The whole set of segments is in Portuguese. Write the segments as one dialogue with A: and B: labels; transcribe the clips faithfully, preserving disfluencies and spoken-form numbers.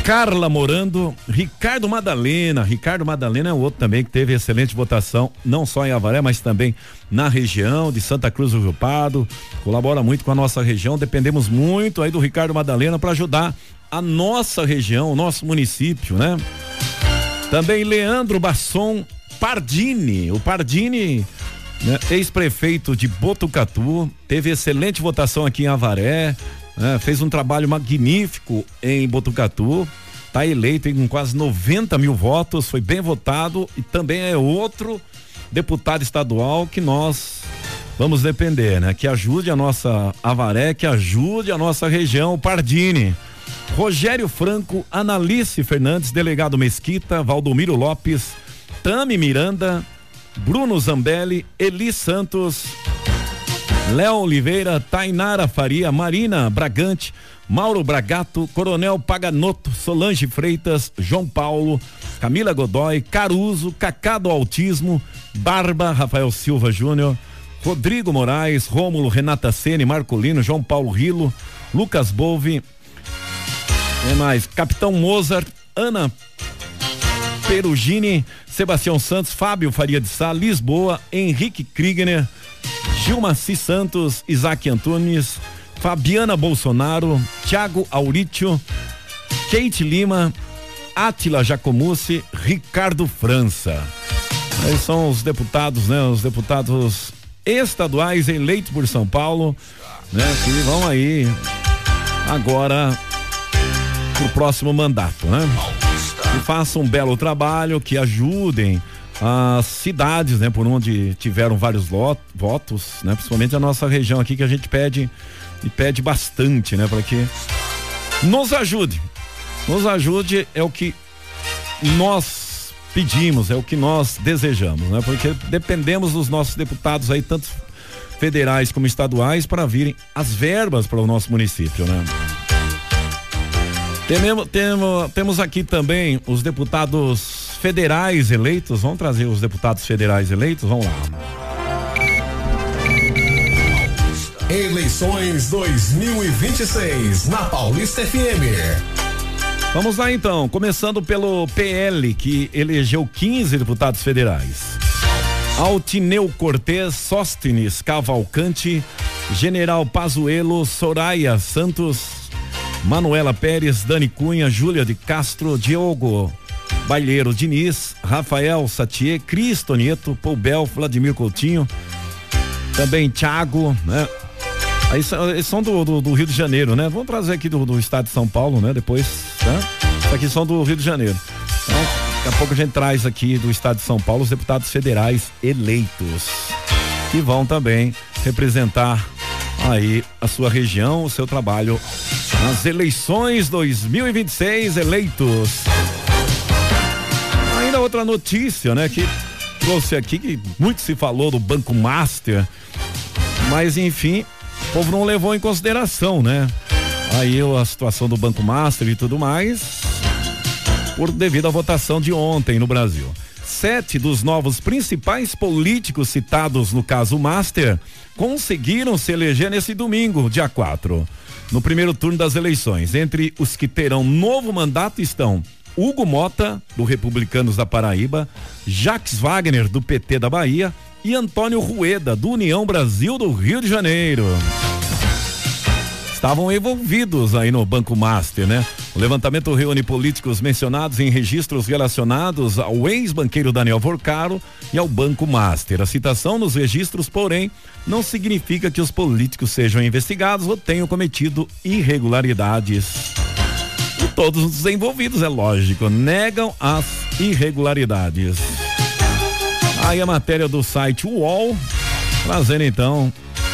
A: Carla Morando, Ricardo Madalena. Ricardo Madalena é outro também que teve excelente votação, não só em Avaré, mas também na região de Santa Cruz do Rio Pardo. Colabora muito com a nossa região, dependemos muito aí do Ricardo Madalena para ajudar a nossa região, o nosso município, né? Também Leandro Basson Pardini, o Pardini, né, ex-prefeito de Botucatu, teve excelente votação aqui em Avaré. É, fez um trabalho magnífico em Botucatu, está eleito com quase noventa mil votos, foi bem votado e também é outro deputado estadual que nós vamos depender, né? Que ajude a nossa Avaré, que ajude a nossa região, Pardini. Rogério Franco, Analice Fernandes, delegado Mesquita, Valdomiro Lopes, Tami Miranda, Bruno Zambelli, Eli Santos, Léo Oliveira, Tainara Faria, Marina Bragante, Mauro Bragato, Coronel Paganotto, Solange Freitas, João Paulo, Camila Godoy, Caruso, Cacá do Autismo, Barba, Rafael Silva Júnior, Rodrigo Moraes, Rômulo, Renata Ceni, Marcolino, João Paulo Rilo, Lucas Bolvi, é mais, Capitão Mozart, Ana Perugini, Sebastião Santos, Fábio Faria de Sá, Lisboa, Henrique Kriegner, Gilmaci Santos, Isaac Antunes, Fabiana Bolsonaro, Thiago Aurítio, Kate Lima, Átila Jacomucci, Ricardo França. Aí são os deputados, né? Os deputados estaduais eleitos por São Paulo, né? Que vão aí agora pro próximo mandato, né? Que façam um belo trabalho, que ajudem as cidades, né, por onde tiveram vários votos, né, principalmente a nossa região aqui, que a gente pede e pede bastante, né, para que nos ajude, nos ajude é o que nós pedimos, é o que nós desejamos, né, porque dependemos dos nossos deputados aí, tanto federais como estaduais, para virem as verbas para o nosso município, né. Temos, temos, temos aqui também os deputados federais eleitos. Vamos trazer os deputados federais eleitos? Vamos lá.
B: Eleições dois mil e vinte e seis na Paulista F M.
A: Vamos lá então, começando pelo P L, que elegeu quinze deputados federais. Altineu Cortez, Sóstenes Cavalcante, General Pazuello, Soraya Santos, Manuela Pérez, Dani Cunha, Júlia de Castro, Diogo Balheiro Diniz, Rafael Satier, Cristo Nieto, Poubel, Vladimir Coutinho, também Thiago, né? Aí eles são do, do, do Rio de Janeiro, né? Vamos trazer aqui do, do estado de São Paulo, né? Depois, né? Isso aqui são do Rio de Janeiro. Então, daqui a pouco a gente traz aqui do estado de São Paulo os deputados federais eleitos, que vão também representar aí a sua região, o seu trabalho nas eleições dois mil e vinte e seis, eleitos. Ainda outra notícia, né, que trouxe aqui, que muito se falou do Banco Master, mas enfim, o povo não levou em consideração, né? Aí a situação do Banco Master e tudo mais, por devido à votação de ontem no Brasil. Sete dos novos principais políticos citados no caso Master conseguiram se eleger nesse domingo, dia quatro, no primeiro turno das eleições. Entre os que terão novo mandato estão Hugo Mota, do Republicanos da Paraíba, Jacques Wagner, do P T da Bahia, e Antônio Rueda, do União Brasil do Rio de Janeiro. Estavam envolvidos aí no Banco Master, né? O levantamento reúne políticos mencionados em registros relacionados ao ex-banqueiro Daniel Vorcaro e ao Banco Master. A citação nos registros, porém, não significa que os políticos sejam investigados ou tenham cometido irregularidades. E todos os envolvidos, é lógico, negam as irregularidades. Aí a matéria do site U O L, trazendo então,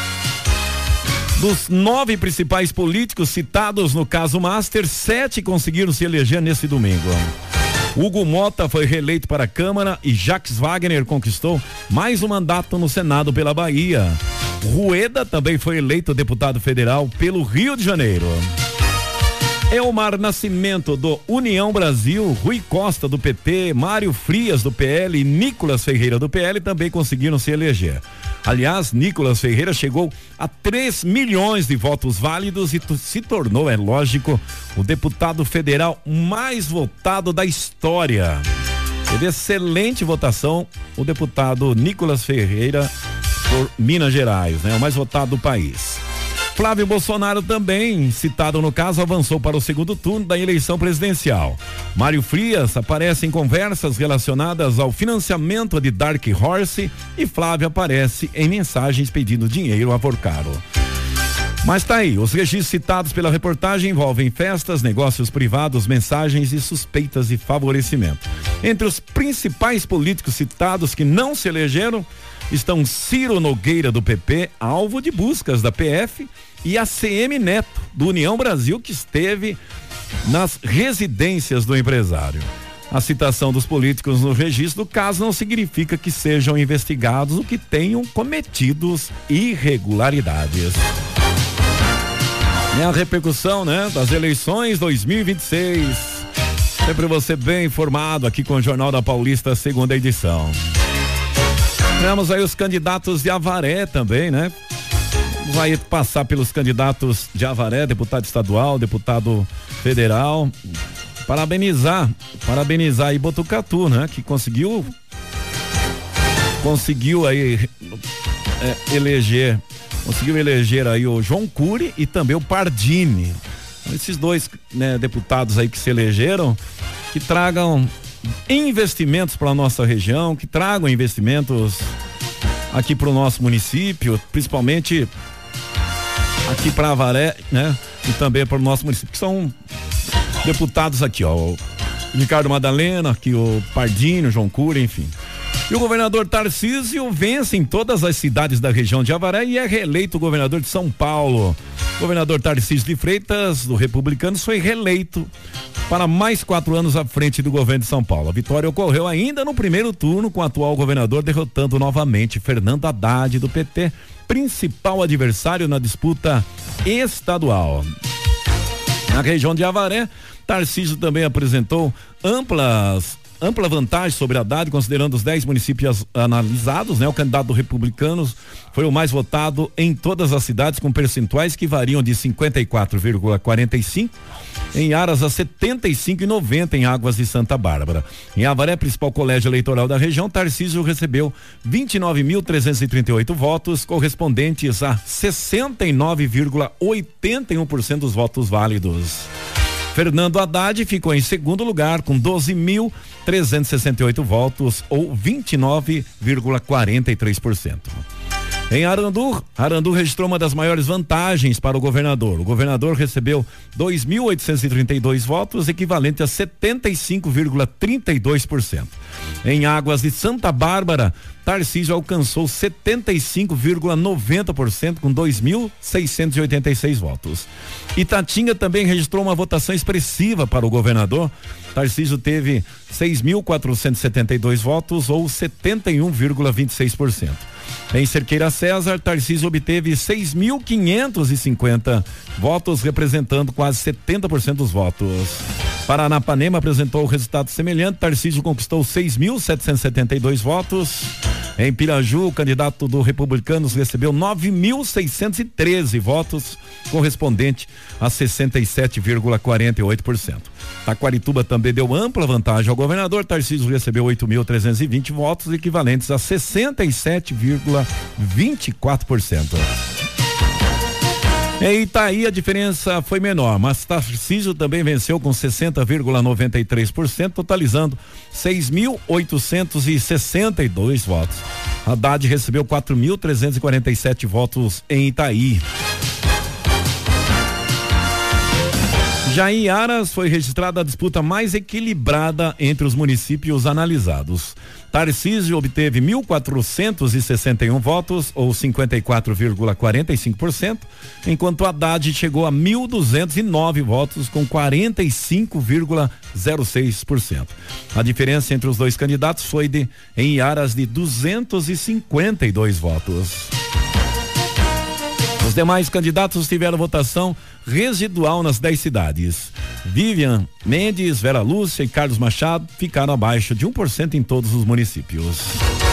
A: dos nove principais políticos citados no caso Master, sete conseguiram se eleger nesse domingo. Hugo Mota foi reeleito para a Câmara e Jacques Wagner conquistou mais um mandato no Senado pela Bahia. Rueda também foi eleito deputado federal pelo Rio de Janeiro. Elmar Nascimento, do União Brasil, Rui Costa, do P T, Mário Frias, do P L e Nicolas Ferreira, do P L, também conseguiram se eleger. Aliás, Nicolas Ferreira chegou a três milhões de votos válidos e se tornou, é lógico, o deputado federal mais votado da história. Teve excelente votação o deputado Nicolas Ferreira por Minas Gerais, né? O mais votado do país. Flávio Bolsonaro também, citado no caso, avançou para o segundo turno da eleição presidencial. Mário Frias aparece em conversas relacionadas ao financiamento de Dark Horse e Flávio aparece em mensagens pedindo dinheiro a Porcaro. Mas tá aí, os registros citados pela reportagem envolvem festas, negócios privados, mensagens e suspeitas de favorecimento. Entre os principais políticos citados que não se elegeram estão Ciro Nogueira do P P, alvo de buscas da P F, e A C M Neto do União Brasil, que esteve nas residências do empresário. A citação dos políticos no registro do caso não significa que sejam investigados ou que tenham cometido irregularidades. É a repercussão, né, das eleições dois mil e vinte e seis. Sempre você bem informado aqui com o Jornal da Paulista, segunda edição. Temos aí os candidatos de Avaré também, né? Vamos aí passar pelos candidatos de Avaré, deputado estadual, deputado federal. Parabenizar, parabenizar aí Botucatu, né? Que conseguiu, conseguiu aí é, eleger, conseguiu eleger aí o João Cury e também o Pardini. Esses dois, né, deputados aí que se elegeram, que tragam investimentos para a nossa região, que tragam investimentos aqui para o nosso município, principalmente aqui para Avaré, né? E também para o nosso município, que são deputados aqui, ó, o Ricardo Madalena, aqui o Pardini, o João Cury, enfim. E o governador Tarcísio vence em todas as cidades da região de Avaré e é reeleito governador de São Paulo. O governador Tarcísio de Freitas, do Republicanos, foi reeleito para mais quatro anos à frente do governo de São Paulo. A vitória ocorreu ainda no primeiro turno, com o atual governador derrotando novamente Fernando Haddad, do P T, principal adversário na disputa estadual. Na região de Avaré, Tarcísio também apresentou amplas ampla vantagem sobre Haddad, considerando os dez municípios analisados, né? O candidato do Republicanos foi o mais votado em todas as cidades, com percentuais que variam de cinquenta e quatro vírgula quarenta e cinco em Aras a setenta e cinco e noventa em Águas de Santa Bárbara. Em Avaré, principal colégio eleitoral da região, Tarcísio recebeu vinte e nove mil trezentos e trinta e oito votos, correspondentes a sessenta e nove vírgula oitenta e um por cento dos votos válidos. Fernando Haddad ficou em segundo lugar com doze mil trezentos e sessenta e oito votos, ou vinte e nove vírgula quarenta e três por cento. Em Arandu, Arandu registrou uma das maiores vantagens para o governador. O governador recebeu dois mil oitocentos e trinta e dois votos, equivalente a setenta e cinco vírgula trinta e dois por cento. Em Águas de Santa Bárbara, Tarcísio alcançou setenta e cinco vírgula noventa por cento com dois mil seiscentos e oitenta e seis votos. Itatinga também registrou uma votação expressiva para o governador. Tarcísio teve seis mil quatrocentos e setenta e dois votos, ou setenta e um vírgula vinte e seis por cento. Em Cerqueira César, Tarcísio obteve seis mil quinhentos e cinquenta votos, representando quase setenta por cento dos votos. Paranapanema apresentou o resultado semelhante. Tarcísio conquistou seis mil setecentos e setenta e dois votos. Em Piraju, o candidato do Republicanos recebeu nove mil seiscentos e treze votos, correspondente a sessenta e sete vírgula quarenta e oito por cento. Taquarituba também deu ampla vantagem ao governador. Tarcísio recebeu oito mil trezentos e vinte votos, equivalentes a sessenta e sete vírgula vinte e quatro por cento. Em Itaí a diferença foi menor, mas Tarcísio também venceu com sessenta vírgula noventa e três por cento, totalizando seis mil oitocentos e sessenta e dois votos. Haddad recebeu quatro mil trezentos e quarenta e sete votos em Itaí. Já em Aras foi registrada a disputa mais equilibrada entre os municípios analisados. Tarcísio obteve mil quatrocentos e sessenta e um votos, ou cinquenta e quatro vírgula quarenta e cinco por cento, enquanto Haddad chegou a mil duzentos e nove votos, com quarenta e cinco vírgula zero seis por cento. A diferença entre os dois candidatos foi de, em Aras, de duzentos e cinquenta e dois votos. Os demais candidatos tiveram votação residual nas dez cidades. Vivian Mendes, Vera Lúcia e Carlos Machado ficaram abaixo de um por cento em todos os municípios.